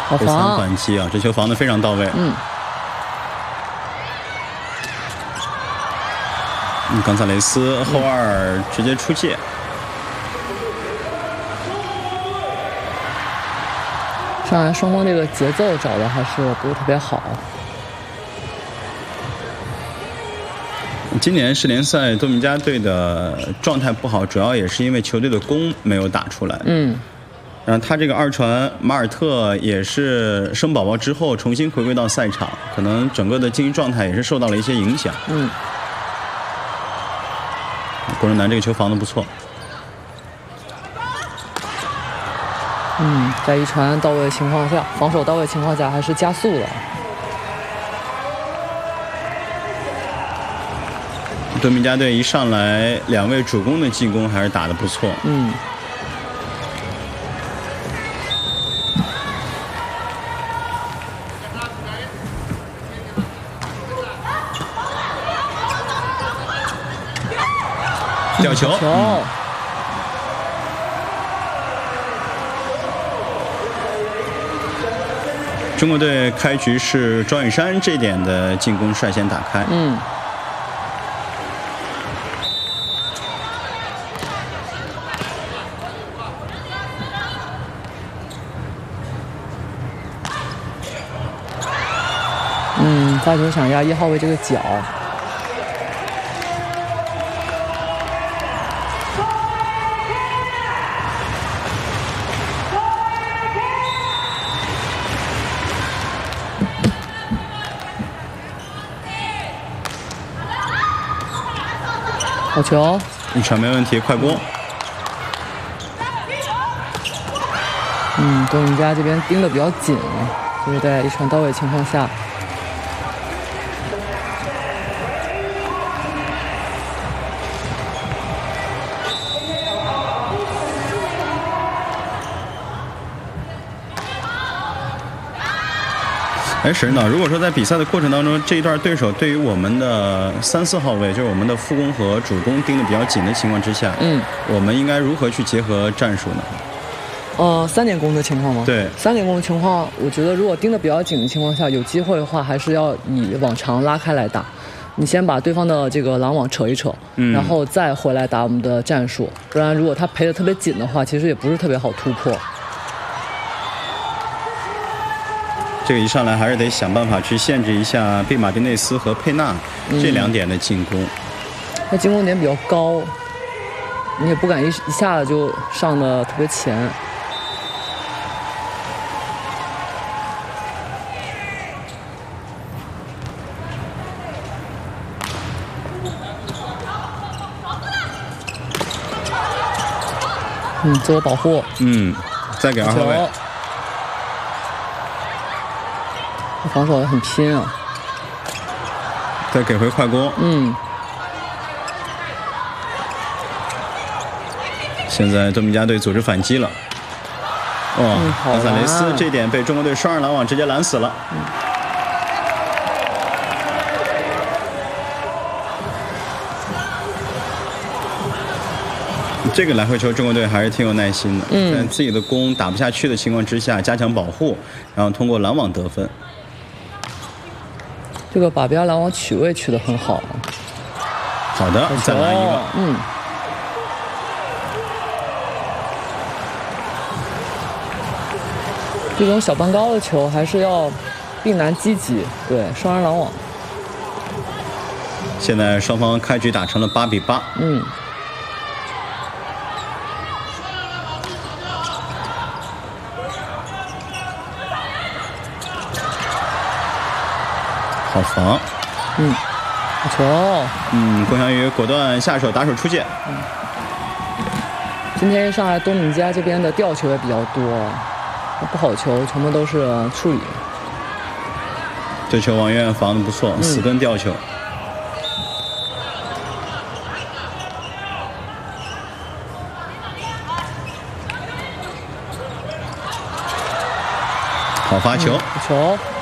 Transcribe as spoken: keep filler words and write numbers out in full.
好防三反击啊，这球防得非常到位。 嗯。 嗯，冈萨雷斯后二直接出界。 上来双方这个节奏找的还是不是特别好。 今年世联赛多米加队的状态不好，主要也是因为球队的攻没有打出来。 嗯。 然后他这个二传马尔特也是生宝宝之后重新回归到赛场，可能整个的竞技状态也是受到了一些影响。 嗯。 郭正南这个球防得不错。 嗯，在一传到位的情况下，防守到位情况下，还是加速了。 多米加队一上来，两位主攻的进攻还是打得不错。 嗯。 吊球。 球嗯中国队开局是庄宇珊这点的进攻率先打开。 嗯。嗯，发球想压一号位这个脚。好球， 一传没问题，快攻。 嗯，多米加这边盯得比较紧，就是在一传到位情况下。 哎，沈指导，如果说在比赛的过程当中，这一段对手对于我们的三四号位，就是我们的副攻和主攻盯得比较紧的情况之下， 嗯， 我们应该如何去结合战术呢？ 呃，三点攻的情况吗？ 对， 三点攻的情况，我觉得如果盯得比较紧的情况下，有机会的话，还是要以往长拉开来打。你先把对方的这个拦网扯一扯， 嗯， 然后再回来打我们的战术。不然，如果他陪得特别紧的话，其实也不是特别好突破。 这个一上来还是得想办法去限制一下贝马丁内斯和佩纳这两点的进攻。 他、嗯、进攻点比较高，你也不敢一一下子就上得特别前。嗯，自我保护。 嗯，再给二号位。 防守也很拼啊！ 再给回快攻。 嗯。 现在多米加队组织反击了。哇、哦，冈萨雷斯这点被中国队双人拦网直接拦死了。嗯、这个来回球，中国队还是挺有耐心的。 嗯， 在自己的攻打不下去的情况之下，加强保护，然后通过拦网得分。 这个把边拦网取位取得很好。 好的，再拦一个。 嗯。这种小半高的球还是要并难积极，对，双人拦网。 现在双方开局打成了八比八。 嗯。 好防。 嗯。好球。 嗯，龚翔宇果断下手打手出界。 嗯。今天上来多米加这边的吊球也比较多。不好球全部都是处理。 这球王源防得不错，嗯、死跟吊球。好发球。 嗯、球。